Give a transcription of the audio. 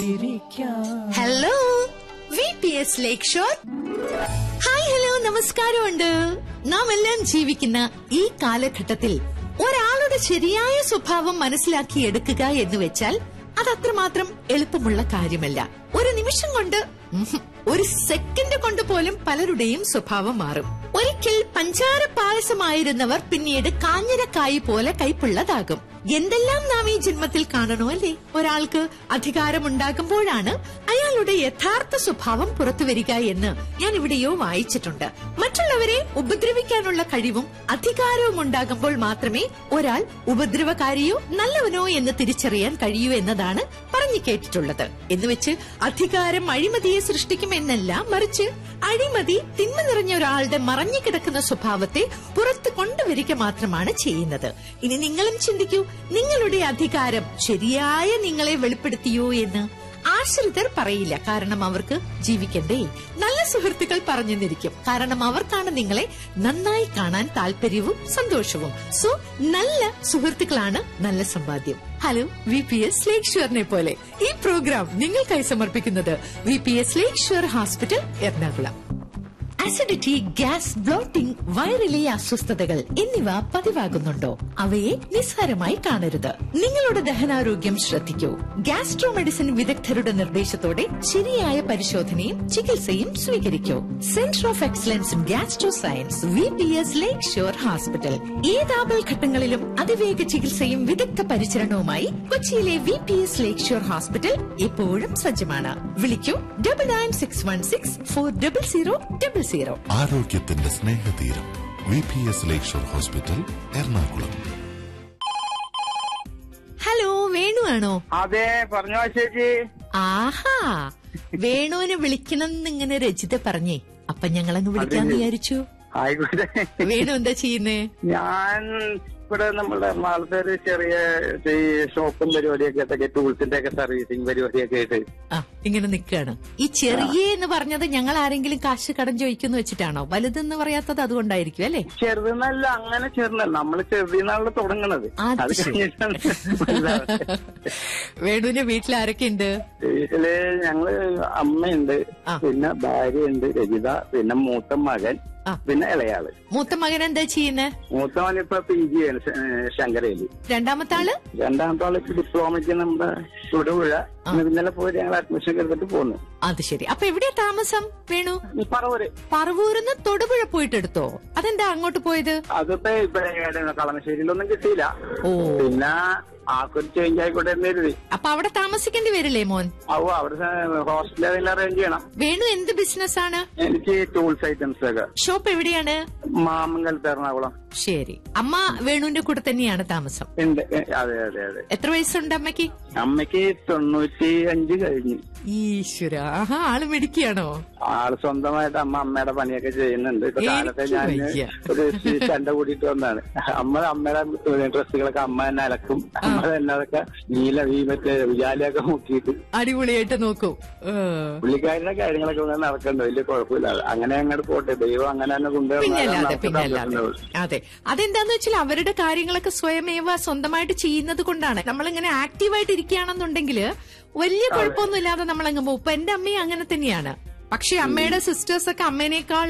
Hello VPS ലേക്ക് shore. Hi, hello, നമസ്കാരമുണ്ട്. നാം എല്ലാം ജീവിക്കുന്ന ഈ കാലഘട്ടത്തിൽ ഒരാളുടെ ശരിയായ സ്വഭാവം മനസ്സിലാക്കിയെടുക്കുക എന്ന് വെച്ചാൽ അതത്രമാത്രം എളുപ്പമുള്ള കാര്യമല്ല. ഒരു നിമിഷം കൊണ്ട്, ഒരു സെക്കൻഡ് കൊണ്ട് പോലും പലരുടെയും സ്വഭാവം മാറും. ഒരിക്കൽ പഞ്ചാര പായസമായിരുന്നവർ പിന്നീട് കാഞ്ഞിരക്കായി പോലെ കൈപ്പുള്ളതാകും. എന്തെല്ലാം നാം ഈ ജന്മത്തിൽ കാണണോ അല്ലേ? ഒരാൾക്ക് അധികാരമുണ്ടാകുമ്പോഴാണ് അയാളുടെ യഥാർത്ഥ സ്വഭാവം പുറത്തുവരിക എന്ന് ഞാൻ എവിടെയോ വായിച്ചിട്ടുണ്ട്. മറ്റുള്ളവരെ ഉപദ്രവിക്കാനുള്ള കഴിവും അധികാരവും ഉണ്ടാകുമ്പോൾ മാത്രമേ ഒരാൾ ഉപദ്രവകാരിയോ നല്ലവനോ എന്ന് തിരിച്ചറിയാൻ കഴിയൂ എന്നതാണ് പറഞ്ഞു കേട്ടിട്ടുള്ളത്. എന്നുവെച്ച് അധികാരം അഴിമതിയെ സൃഷ്ടിക്കുമെന്നല്ല, മറിച്ച് അഴിമതി തിന്മ നിറഞ്ഞ ഒരാളുടെ മറഞ്ഞു കിടക്കുന്ന സ്വഭാവത്തെ പുറത്ത് കൊണ്ടുവരിക മാത്രമാണ് ചെയ്യുന്നത്. ഇനി നിങ്ങളും ചിന്തിക്കൂ, നിങ്ങളുടെ അധികാരം ശരിയായ നിങ്ങളെ വെളിപ്പെടുത്തിയോ എന്ന്. ആശ്രിതർ പറയില്ല, കാരണം അവർക്ക് ജീവിക്കണ്ടേ. നല്ല സുഹൃത്തുക്കൾ പറഞ്ഞെന്നിരിക്കും, കാരണം അവർക്കാണ് നിങ്ങളെ നന്നായി കാണാൻ താല്പര്യവും സന്തോഷവും. സോ നല്ല സുഹൃത്തുക്കളാണ് നല്ല സമ്പാദ്യം. ഹലോ, VPS ലേക്ക് ഷോറിനെ പോലെ ഈ പ്രോഗ്രാം നിങ്ങൾക്കായി സമർപ്പിക്കുന്നത് VPS ലേക്ക് shore hospital, Ernakulam. Acidity, gas, blotting, വയറിലെ അസ്വസ്ഥതകൾ എന്നിവ പതിവാകുന്നുണ്ടോ? അവയെ നിസ്സാരമായി കാണരുത്. നിങ്ങളുടെ ദഹനാരോഗ്യം ശ്രദ്ധിക്കൂ. ഗ്യാസ്ട്രോ മെഡിസിൻ വിദഗ്ധരുടെ നിർദ്ദേശത്തോടെ ശരിയായ പരിശോധനയും ചികിത്സയും സ്വീകരിക്കൂ. Centre of excellence in gastro science, VPS lake shore hospital. ഏത് ആപൽഘട്ടങ്ങളിലും അതിവേഗ ചികിത്സയും വിദഗ്ധ പരിചരണവുമായി കൊച്ചിയിലെ VPS ലേക്ക് ഷോർ ഹോസ്പിറ്റൽ എപ്പോഴും സജ്ജമാണ്. വിളിക്കൂ 9961640000. ആരോഗ്യത്തിന്റെ സ്നേഹതീരം VPS ലേക്ക് shore hospital, Ernakulam. Hello, Venu ആണോ? അതെ, പറഞ്ഞോ ചേച്ചി. ആഹാ, വേണുവിനെ വിളിക്കണം എന്നിങ്ങനെ രജിത പറഞ്ഞേ. അപ്പൊ ഞങ്ങളങ്ങ് വിളിക്കാന്ന് വിചാരിച്ചു. ആയിക്കോട്ടെ. വേണു എന്താ ചെയ്യുന്നേ? ഞാൻ ഇവിടെ നമ്മുടെ എറണാകുളത്തെ ഒരു ചെറിയ ഷോപ്പും പരിപാടിയൊക്കെ ആയിട്ടൊക്കെ, ടൂൾസിന്റെ ഒക്കെ സർവീസിങ് പരിപാടിയൊക്കെ ആയിട്ട് ഇങ്ങനെ നിൽക്കുകയാണ്. ഈ ചെറിയ എന്ന് പറഞ്ഞത് ഞങ്ങൾ ആരെങ്കിലും കാശ് കടം ചോദിക്കുന്നു വെച്ചിട്ടാണോ? വലുതെന്ന് പറയാത്തത് അതുകൊണ്ടായിരിക്കും അല്ലേ? ചെറുതെന്നല്ല, അങ്ങനെ ചെറുതല്ല, നമ്മള് ചെറുതിനാണല്ലോ തുടങ്ങണത്. അത് കഴിഞ്ഞിട്ടാണ്. വേണുവിന്റെ വീട്ടിൽ ആരൊക്കെ ഉണ്ട്? വീട്ടില് ഞങ്ങള് അമ്മയുണ്ട്, പിന്നെ ഭാര്യയുണ്ട് രജിത, പിന്നെ മൂത്ത മകൻ, പിന്നെ ഇളയാള്. മൂത്ത മകൻ എന്താ ചെയ്യുന്നേ? മൂത്ത മകൻ ഇപ്പൊ PG ആണ് ശങ്കരയില്. രണ്ടാമത്തെ ആള് ഡിപ്ലോമയ്ക്ക് നമ്മുടെ തൊടുപുഴ. ഇന്നലെ പോയി ഞങ്ങൾ അഡ്മിഷൻ എടുത്തിട്ട് പോന്നു. അത് ശരി. അപ്പൊ എവിടെയാ താമസം വേണു? പറവൂര്. പറവൂരിന്ന് തൊടുപുഴ പോയിട്ട് എടുത്തോ? അതെന്താ അങ്ങോട്ട് പോയത്? അതിപ്പോ ഇവിടെ കളമശ്ശേരിയിലൊന്നും കിട്ടിയില്ല. പിന്നെ ആക്കൊരു ചേഞ്ച് ആയിക്കോട്ടെ എന്ന് കരുതി. അപ്പൊ അവിടെ താമസിക്കേണ്ടി വരില്ലേ മോൻ? അവിടെ ഹോസ്റ്റലിൽ അതെല്ലാം അറേഞ്ച് ചെയ്യണം. വേണു എന്ത് ബിസിനസ് ആണ്? എനിക്ക് ടൂൾസ് ഐറ്റംസ് ഒക്കെ. ഷോപ്പ് എവിടെയാണ്? മാമംഗലത്ത്, എറണാകുളം. ശരി. അമ്മ വേണുവിന്റെ കൂടെ തന്നെയാണ് താമസം? ഉണ്ട്. അതെ അതെ അതെ. എത്ര വയസ്സുണ്ട് അമ്മയ്ക്ക്? അമ്മയ്ക്ക് 95 കഴിഞ്ഞു. ഈശ്വര, ആള് മിടിക്കുകയാണോ? ആള് സ്വന്തമായിട്ട് അമ്മയുടെ പണിയൊക്കെ ചെയ്യുന്നുണ്ട്. ഇപ്പൊ കാലത്തെ ഞാൻ ഒരു ചണ്ട കൂടിയിട്ട് വന്നാണ്. അമ്മയുടെ ഡ്രസ്സുകളൊക്കെ അമ്മ തന്നെ അലക്കും. അമ്മ തന്നെ അതൊക്കെ മറ്റേ വിചാലയൊക്കെ നോക്കിയിട്ട് അടിപൊളിയായിട്ട് നോക്കും. പുള്ളിക്കാരുടെ കാര്യങ്ങളൊക്കെ നടക്കണ്ട, വലിയ കുഴപ്പമില്ല. അങ്ങനെ അങ്ങോട്ട് പോട്ടെ, ദൈവം അങ്ങനെ തന്നെ കൊണ്ടുവരണം. അതെ, അതെന്താന്ന് വെച്ചാൽ അവരുടെ കാര്യങ്ങളൊക്കെ സ്വയമേവ സ്വന്തമായിട്ട് ചെയ്യുന്നത് കൊണ്ടാണ്. നമ്മളിങ്ങനെ ആക്റ്റീവായിട്ട് ഇരിക്കുകയാണെന്നുണ്ടെങ്കിൽ വലിയ കുഴപ്പമൊന്നും ഇല്ലാതെ നമ്മളങ്ങ് പോകും. ഇപ്പൊ എന്റെ അമ്മയും അങ്ങനെ തന്നെയാണ്. പക്ഷെ അമ്മയുടെ സിസ്റ്റേഴ്സ് ഒക്കെ അമ്മേനേക്കാൾ